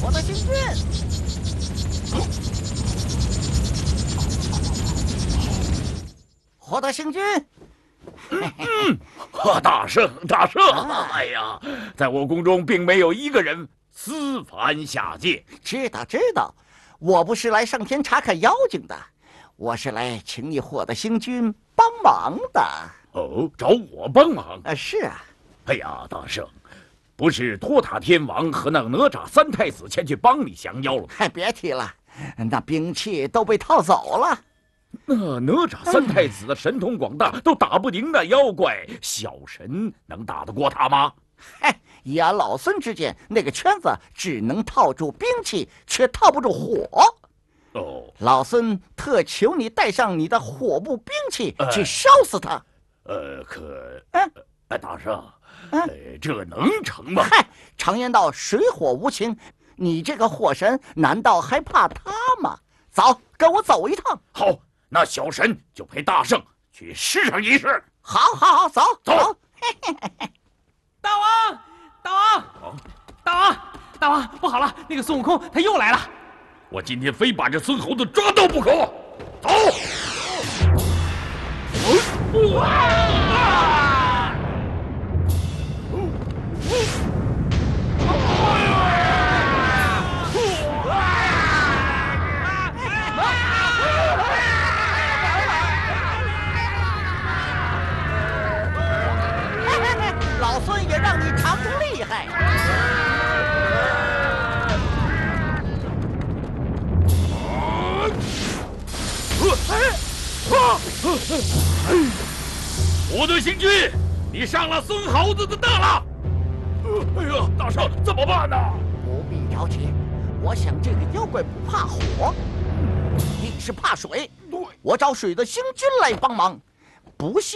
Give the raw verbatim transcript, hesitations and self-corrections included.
获得星君。获得星君。 嗯，啊，大圣，大圣！ 啊、 哎呀，在我宫中并没有一个人私凡下界。 知道知道，我不是来上天查看妖精的，我是来请你获得星君帮忙的。 哦，找我帮忙？ 啊，是啊。 哎呀，大圣，不是托塔天王和那哪吒三太子前去帮你降妖了吗？ 嗨，别提了，那兵器都被套走了。 那哪吒三太子的神通广大，都打不赢那妖怪，小神能打得过他吗？ 嗨，以俺老孙之见，那个圈子只能套住兵器，却套不住火。 哦， 老孙特求你带上你的火部兵器去烧死他。 呃，可， 嗯， 呃，大圣， 嗯， 呃，这能成吗？ 嗨，常言道水火无情，你这个火神难道还怕他吗？走，跟我走一趟。 好，那小神就陪大圣去试上一试。 好，好，好，走走。 大王，大王，大王，大王，不好了，那个孙悟空他又来了。 我今天非把这孙猴子抓到不可。走。 老孙也让你尝尝厉害。 我的星君，你上了孙猴子的当了。哎呀，大圣怎么办呢？ 不必着急，我想这个妖怪不怕火，一定是怕水。 对， 我找水的星君来帮忙，不信。